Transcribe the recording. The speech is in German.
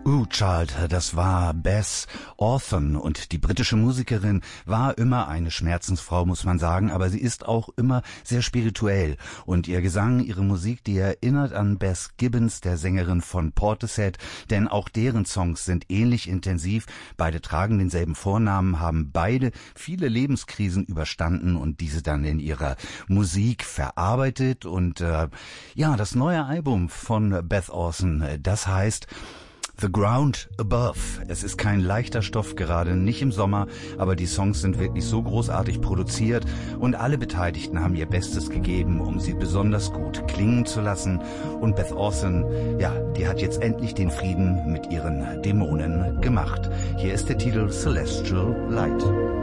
Child, das war Beth Orton, und die britische Musikerin war immer eine Schmerzensfrau, muss man sagen, aber sie ist auch immer sehr spirituell, und ihr Gesang, ihre Musik, die erinnert an Beth Gibbons, der Sängerin von Portishead, denn auch deren Songs sind ähnlich intensiv, beide tragen denselben Vornamen, haben beide viele Lebenskrisen überstanden und diese dann in ihrer Musik verarbeitet, und das neue Album von Beth Orton, das heißt The Ground Above. Es ist kein leichter Stoff, gerade nicht im Sommer, aber die Songs sind wirklich so großartig produziert und alle Beteiligten haben ihr Bestes gegeben, um sie besonders gut klingen zu lassen. Und Beth Orton, die hat jetzt endlich den Frieden mit ihren Dämonen gemacht. Hier ist der Titel Celestial Light.